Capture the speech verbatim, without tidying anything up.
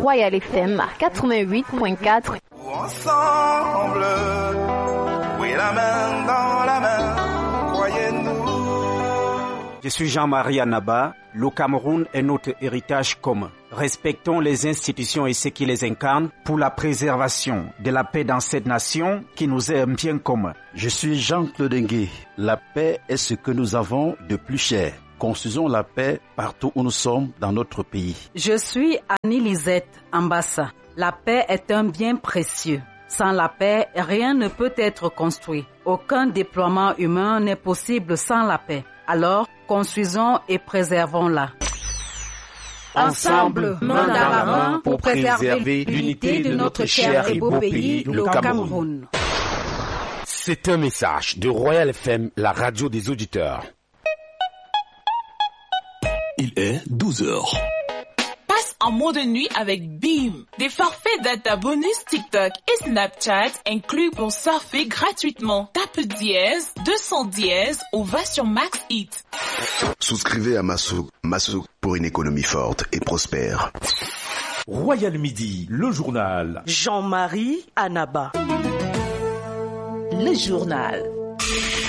Royal F M quatre-vingt-huit point quatre. Ensemble, oui, la main dans la main, croyez-nous. Je suis Jean-Marie Anaba. Le Cameroun est notre héritage commun. Respectons les institutions et ceux qui les incarnent pour la préservation de la paix dans cette nation qui nous est un bien commun. Je suis Jean-Claude Ngué. La paix est ce que nous avons de plus cher. Construisons la paix partout où nous sommes dans notre pays. Je suis Annie Lisette Ambassa. La paix est un bien précieux. Sans la paix, rien ne peut être construit. Aucun déploiement humain n'est possible sans la paix. Alors, construisons et préservons-la. Ensemble, main dans la main, pour préserver l'unité de notre cher et beau pays, le Cameroun. C'est un message de Royal F M, la radio des auditeurs. Il est douze heures. Passe en mode nuit avec Beam. Des forfaits data bonus TikTok et Snapchat inclus pour surfer gratuitement. Tape dièse, deux cents dièse ou va sur Max Hit. Souscrivez à Massouk. Massouk pour une économie forte et prospère. Royal Midi, le journal. Jean-Marie Anaba. Le journal.